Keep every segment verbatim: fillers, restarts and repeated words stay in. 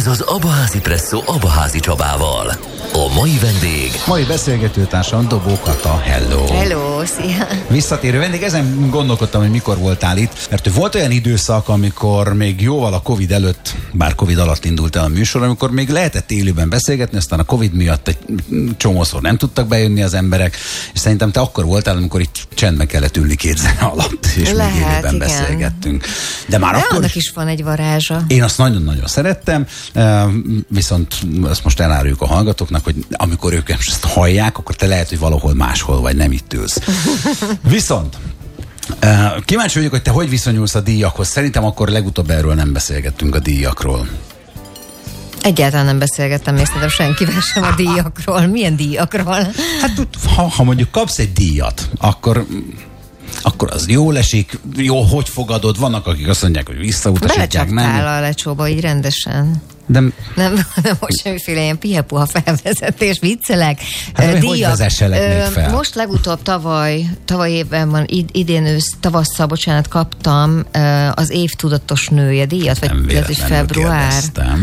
Ez az Abaházi Presszó Abaházi Csabával. A mai vendég... Mai beszélgetőtársam Dobó Kata. Hello! Hello, szia! Visszatérő vendég, ezen gondolkodtam, hogy mikor voltál itt, mert volt olyan időszak, amikor még jóval a Covid előtt, bár Covid alatt indult el a műsor, amikor még lehetett élőben beszélgetni, aztán a Covid miatt egy csomószor nem tudtak bejönni az emberek, és szerintem te akkor voltál, amikor itt csendbe kellett ülni két zene alatt, és Lehet, még élőben igen. beszélgettünk. De már De akkor annak is van egy varázsa. Én azt nagyon-nagyon szerettem, viszont ezt most eláruljuk a hallgatóknak, hogy amikor ők ezt hallják, akkor te lehet, hogy valahol máshol vagy, nem itt ülsz. Viszont kíváncsi vagyok, hogy te hogy viszonyulsz a díjakhoz. Szerintem akkor legutóbb erről nem beszélgettünk, a díjakról. Egyáltalán nem beszélgettem még szerintem senkivel sem a díjakról. Milyen díjakról? Hát ha, ha mondjuk kapsz egy díjat, akkor... akkor az jól esik, jó, hogy fogadod, vannak, akik azt mondják, hogy visszautasítják, nem? Belecsaptál a lecsóba így rendesen. De... Nem, nem volt semmiféle ilyen pihepuha felvezetés, viccelek. Hát, hogy vezesselek még fel? Most legutóbb tavaly, tavaly évben van, id, idén ősz, tavasszal, bocsánat, kaptam az év tudatos nője díjat, vagy ez is február.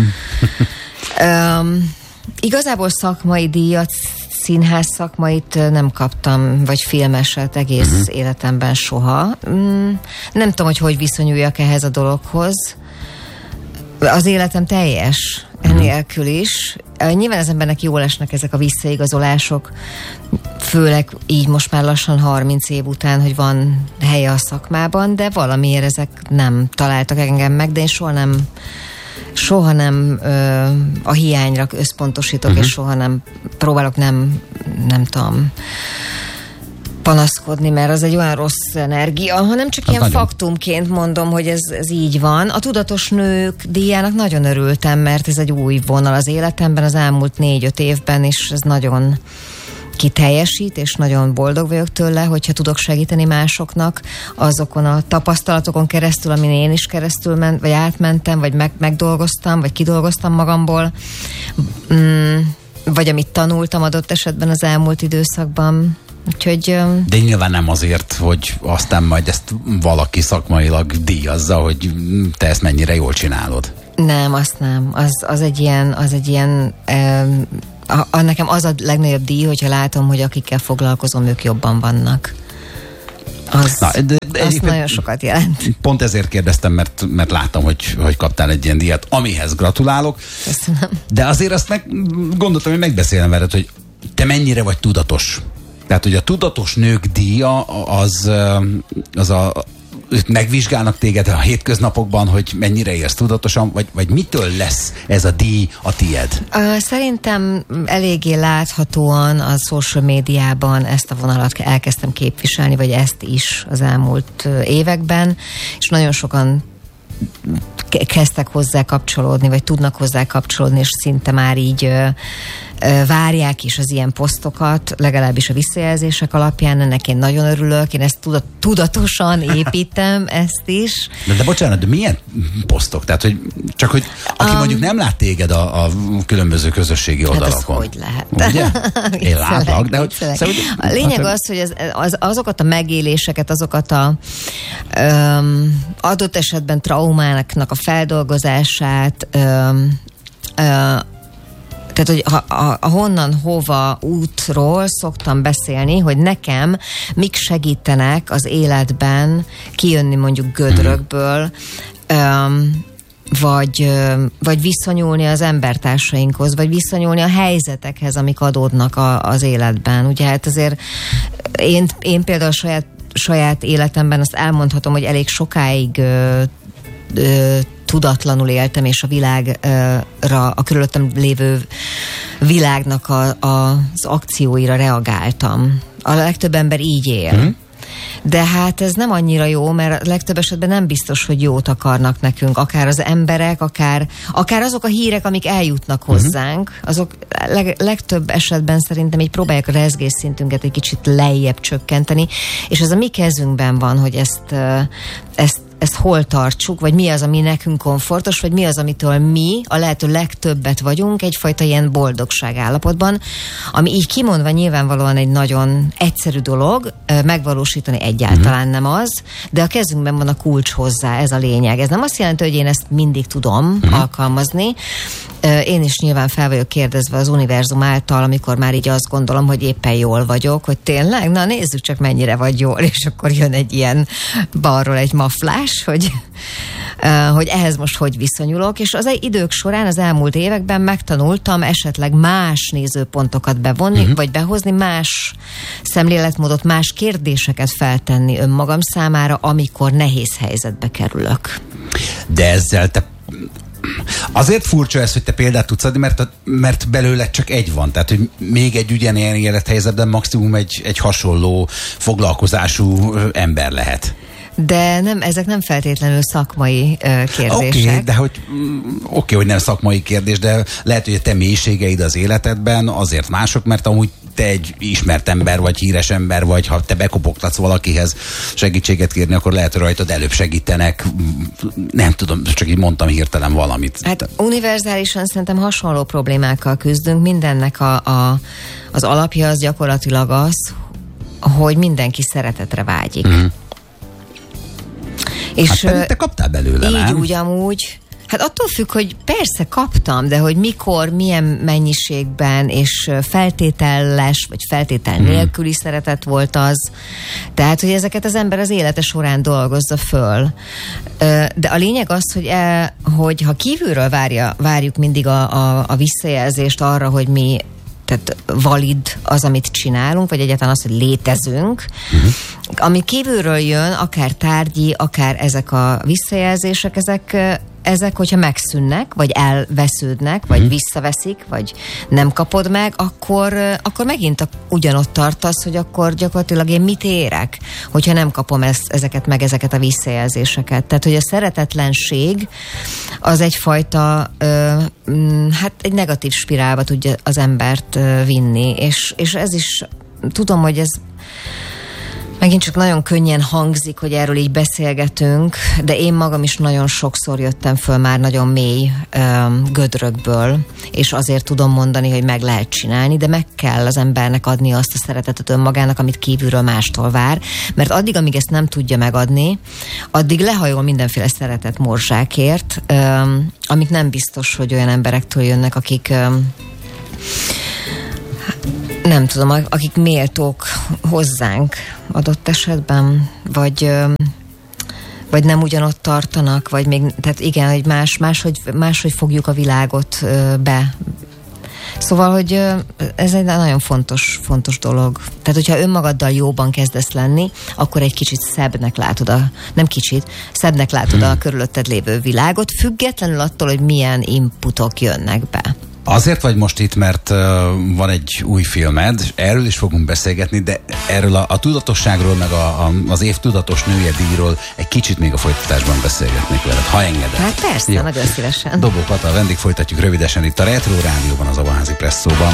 um, igazából szakmai díjat, színház szakmait nem kaptam, vagy filmeset egész uh-huh. életemben soha. Mm, nem tudom, hogy hogy viszonyuljak ehhez a dologhoz. Az életem teljes, ennélkül is. Nyilván az embernek jól esnek ezek a visszaigazolások, főleg így most már lassan harminc év után, hogy van helye a szakmában, de valamiért ezek nem találtak engem meg, de én soha nem soha nem ö, a hiányra összpontosítok, uh-huh. és soha nem próbálok nem, nem tudom, panaszkodni, mert az egy olyan rossz energia, hanem csak hát ilyen nagyon. Faktumként mondom, hogy ez, ez így van. A tudatos nők díjának nagyon örültem, mert ez egy új vonal az életemben az elmúlt négy-öt évben, és ez nagyon kiteljesít, és nagyon boldog vagyok tőle, hogyha tudok segíteni másoknak azokon a tapasztalatokon keresztül, amin én is keresztül ment, vagy átmentem, vagy meg, megdolgoztam, vagy kidolgoztam magamból, mm, vagy amit tanultam adott esetben az elmúlt időszakban. Úgyhogy, de nyilván nem azért, hogy aztán majd ezt valaki szakmailag díjazza, hogy te ezt mennyire jól csinálod. Nem, azt nem. Az, az egy ilyen, az egy ilyen um, A, a, nekem az a legnagyobb díj, hogyha látom, hogy akikkel foglalkozom, ők jobban vannak. Az, Na, de, de az nagyon sokat jelent. Pont ezért kérdeztem, mert, mert láttam, hogy, hogy kaptál egy ilyen díjat, amihez gratulálok. Köszönöm. De azért azt meg, gondoltam, hogy megbeszélem veled, hogy te mennyire vagy tudatos. Tehát, hogy a tudatos nők díja az, az a megvizsgálnak téged a hétköznapokban, hogy mennyire érsz tudatosan, vagy, vagy mitől lesz ez a díj a tied? Uh, szerintem eléggé láthatóan a social médiában ezt a vonalat elkezdtem képviselni, vagy ezt is az elmúlt években, és nagyon sokan kezdtek hozzá kapcsolódni, vagy tudnak hozzá kapcsolódni, és szinte már így ö, ö, várják is az ilyen posztokat, legalábbis a visszajelzések alapján. Ennek én nagyon örülök, én ezt tudat, tudatosan építem, ezt is. De, de bocsánat, de milyen posztok? Tehát, hogy csak, hogy aki um, mondjuk nem lát téged a, a különböző közösségi oldalakon. Hát ez hogy lehet? Ugye? Én látlak, de hogy... Szóval, a lényeg hát, az, hogy az, az, azokat a megéléseket, azokat a um, adott esetben traumáknak a feldolgozását, um, uh, tehát, hogy a, a, a honnan, hova útról szoktam beszélni, hogy nekem mik segítenek az életben kijönni mondjuk gödrökből, um, vagy, vagy viszonyulni az embertársainkhoz, vagy viszonyulni a helyzetekhez, amik adódnak a, az életben. Ugye hát azért én, én például saját, saját életemben azt elmondhatom, hogy elég sokáig ö, ö, tudatlanul éltem, és a világra, a körülöttem lévő világnak a, a, az akcióira reagáltam. A legtöbb ember így él. Mm. De hát ez nem annyira jó, mert a legtöbb esetben nem biztos, hogy jót akarnak nekünk. Akár az emberek, akár, akár azok a hírek, amik eljutnak hozzánk, azok leg, legtöbb esetben szerintem így próbálják a rezgésszintünket egy kicsit lejjebb csökkenteni, és ez a mi kezünkben van, hogy ezt, ezt ezt hol tartsuk, vagy mi az, ami nekünk komfortos, vagy mi az, amitől mi a lehető legtöbbet vagyunk egyfajta ilyen boldogság állapotban, ami így kimondva nyilvánvalóan egy nagyon egyszerű dolog, megvalósítani egyáltalán nem az, de a kezünkben van a kulcs hozzá, ez a lényeg. Ez nem azt jelenti, hogy én ezt mindig tudom uh-huh. alkalmazni. Én is nyilván fel vagyok kérdezve az univerzum által, amikor már így azt gondolom, hogy éppen jól vagyok, hogy tényleg, na nézzük csak mennyire vagy jól, és akkor jön egy ilyen balról egy maflás, hogy, hogy ehhez most hogy viszonyulok, és az idők során, az elmúlt években megtanultam esetleg más nézőpontokat bevonni, uh-huh. vagy behozni, más szemléletmódot, más kérdéseket feltenni önmagam számára, amikor nehéz helyzetbe kerülök. De ezzel te azért furcsa ez, hogy te példát tudsz adni, mert, mert belőle csak egy van. Tehát, hogy még egy ugyanilyen élethelyzetben maximum egy, egy hasonló foglalkozású ember lehet. De nem, ezek nem feltétlenül szakmai uh, kérdések. Oké, okay, de hogy oké, okay, hogy nem szakmai kérdés, de lehet, hogy a te mélységeid az életedben azért mások, mert amúgy te egy ismert ember vagy, híres ember vagy, ha te bekopogtatsz valakihez segítséget kérni, akkor lehet, hogy rajtad előbb segítenek. Nem tudom, csak így mondtam hirtelen valamit. Hát univerzálisan szerintem hasonló problémákkal küzdünk. Mindennek a, a, az alapja az gyakorlatilag az, hogy mindenki szeretetre vágyik. Mm. És hát te kaptál belőle, így nem? úgy amúgy. Hát attól függ, hogy persze kaptam, de hogy mikor, milyen mennyiségben, és feltételles, vagy feltétel nélküli hmm. szeretet volt az. Tehát, hogy ezeket az ember az élete során dolgozza föl. De a lényeg az, hogy, el, hogy ha kívülről várja, várjuk mindig a, a, a visszajelzést arra, hogy mi tehát valid az, amit csinálunk, vagy egyáltalán az, hogy létezünk. Uh-huh. Ami kívülről jön, akár tárgyi, akár ezek a visszajelzések, ezek, ezek hogyha megszűnnek, vagy elvesződnek, uh-huh. vagy visszaveszik, vagy nem kapod meg, akkor, akkor megint a, ugyanott tartasz, hogy akkor gyakorlatilag én mit érek, hogyha nem kapom ezt, ezeket meg ezeket a visszajelzéseket. Tehát, hogy a szeretetlenség az egyfajta ö, m, hát egy negatív spirálba tudja az embert ö, vinni, és, és ez is, tudom, hogy ez megint csak nagyon könnyen hangzik, hogy erről így beszélgetünk, de én magam is nagyon sokszor jöttem föl már nagyon mély um, gödrökből, és azért tudom mondani, hogy meg lehet csinálni, de meg kell az embernek adni azt a szeretetet önmagának, amit kívülről mástól vár, mert addig, amíg ezt nem tudja megadni, addig lehajol mindenféle szeretet morzsákért, um, amik nem biztos, hogy olyan emberektől jönnek, akik um, nem tudom, akik méltók hozzánk adott esetben, vagy, vagy nem ugyanott tartanak, vagy még, tehát igen, hogy más, máshogy, máshogy fogjuk a világot be. Szóval, hogy ez egy nagyon fontos, fontos dolog. Tehát, hogyha önmagaddal jóban kezdesz lenni, akkor egy kicsit szebbnek látod a, nem kicsit, szebbnek látod hmm. a körülötted lévő világot, függetlenül attól, hogy milyen inputok jönnek be. Azért vagy most itt, mert uh, van egy új filmed, és erről is fogunk beszélgetni, de erről a, a tudatosságról, meg a, a, az év tudatos nője díjról egy kicsit még a folytatásban beszélgetnék veled, ha engeded. Hát persze, jó. Nagyon szívesen. Dobó Kata, vendég, folytatjuk rövidesen itt a Retro Rádióban, az Abaházi Presszóban.